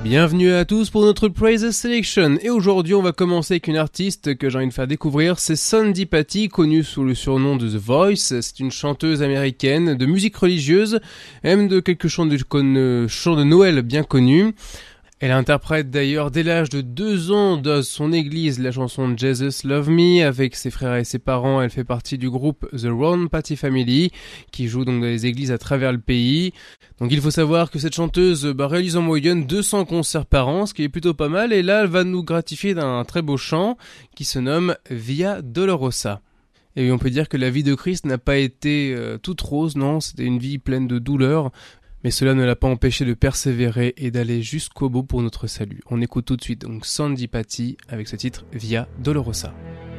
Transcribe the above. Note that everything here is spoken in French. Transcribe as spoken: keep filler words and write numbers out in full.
Bienvenue à tous pour notre Praise Selection, et aujourd'hui on va commencer avec une artiste que j'ai envie de faire découvrir, c'est Sandi Patty, connue sous le surnom de The Voice. C'est une chanteuse américaine de musique religieuse, même de quelques chants de, con, chants de Noël bien connus. Elle interprète d'ailleurs dès l'âge de deux ans dans son église la chanson Jesus Love Me avec ses frères et ses parents. Elle fait partie du groupe The Ron Patty Family qui joue donc dans les églises à travers le pays. Donc il faut savoir que cette chanteuse bah, réalise en moyenne deux cents concerts par an, ce qui est plutôt pas mal. Et là elle va nous gratifier d'un très beau chant qui se nomme Via Dolorosa. Et on peut dire que la vie de Christ n'a pas été euh, toute rose, non, c'était une vie pleine de douleurs. Mais cela ne l'a pas empêché de persévérer et d'aller jusqu'au bout pour notre salut. On écoute tout de suite donc Sandi Patty avec ce titre Via Dolorosa.